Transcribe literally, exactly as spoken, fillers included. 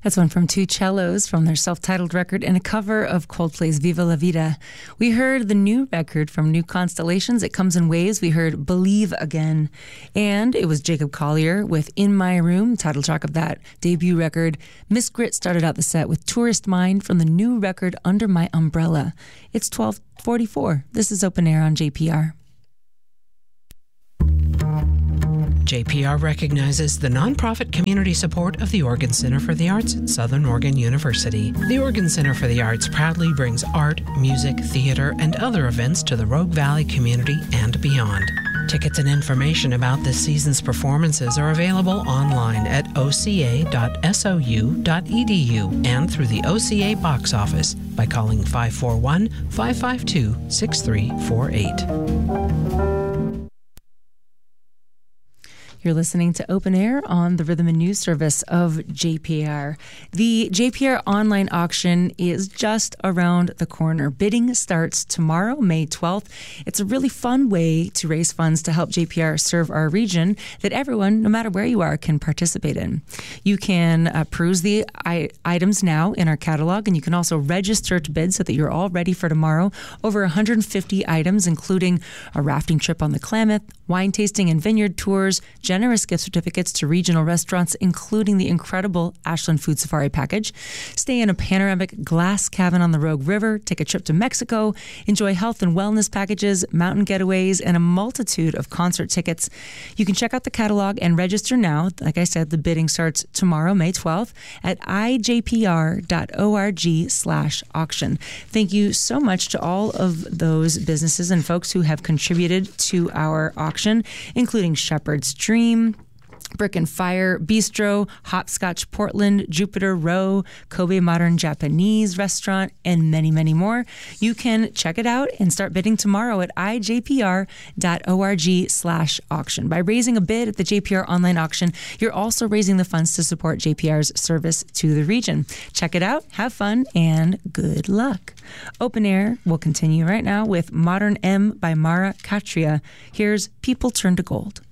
That's one from Two Cellos from their self-titled record and a cover of Coldplay's Viva La Vida. We heard the new record from New Constellations. It comes in waves. We heard Believe Again. And it was Jacob Collier with In My Room, title track of that debut record. Miss Grit started out the set with Tourist Mind from the new record Under My Umbrella. It's twelve forty-four. This is Open Air on J P R. J P R recognizes the nonprofit community support of the Oregon Center for the Arts at Southern Oregon University. The Oregon Center for the Arts proudly brings art, music, theater, and other events to the Rogue Valley community and beyond. Tickets and information about this season's performances are available online at o c a dot s o u dot e d u and through the O C A box office by calling five four one, five five two, six three four eight. You're listening to Open Air on the Rhythm and News Service of J P R. The J P R online auction is just around the corner. Bidding starts tomorrow, May twelfth. It's a really fun way to raise funds to help J P R serve our region that everyone, no matter where you are, can participate in. You can uh, peruse the I- items now in our catalog, and you can also register to bid so that you're all ready for tomorrow. Over one hundred fifty items, including a rafting trip on the Klamath, wine tasting and vineyard tours, generous gift certificates to regional restaurants, including the incredible Ashland Food Safari package. Stay in a panoramic glass cabin on the Rogue River, take a trip to Mexico, enjoy health and wellness packages, mountain getaways, and a multitude of concert tickets. You can check out the catalog and register now. Like I said, the bidding starts tomorrow, May twelfth, at i j p r dot org slash auction. Thank you so much to all of those businesses and folks who have contributed to our auction, including Shepherd's Dream, Brick and Fire Bistro, Hopscotch Portland, Jupiter Row, Kobe Modern Japanese Restaurant, and many, many more. You can check it out and start bidding tomorrow at i j p r dot org slash auction. By raising a bid at the J P R online auction, you're also raising the funds to support J P R's service to the region. Check it out, have fun, and good luck. Open Air will continue right now with Modern M by Mara Katria. Here's People Turn to Gold.